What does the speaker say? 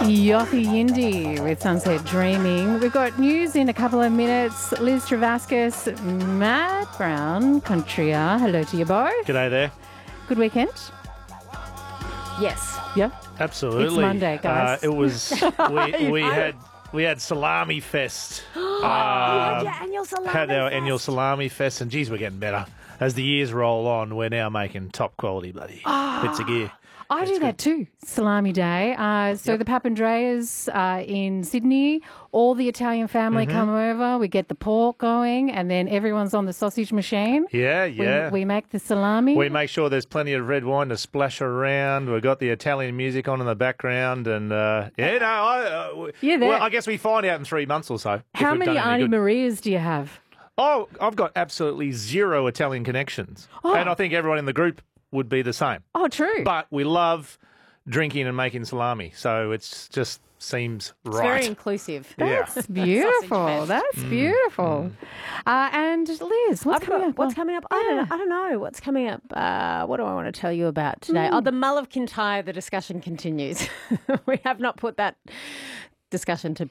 Yothi Yindi with Sunset Dreaming. We've got news in a couple of minutes. Liz Travaskis, Matt Brown, Countrya. Hello to you both. G'day there. Good weekend? Yes. Yeah. Absolutely. It's Monday, guys. It was we had Salami Fest. Had your annual salami Had our fest. annual Salami Fest, and geez, we're getting better. As the years roll on, we're now making top quality bloody bits of gear. I do that too, Salami Day. So the Papandreas in Sydney, all the Italian family come over. We get the pork going, and then everyone's on the sausage machine. Yeah. We make the salami. We make sure there's plenty of red wine to splash around. We've got the Italian music on in the background, and well, I guess we find out in 3 months or so. How many Auntie Marias do you have? Oh, I've got absolutely zero Italian connections, and I think everyone in the group would be the same. Oh, true. But we love drinking and making salami, so it just seems It's right. very inclusive. That's beautiful. That's beautiful. And Liz, what's coming up? What's coming up? I don't know. What's coming up? What do I want to tell you about today? Oh, the Mull of Kintyre, the discussion continues. We have not put that discussion to bed.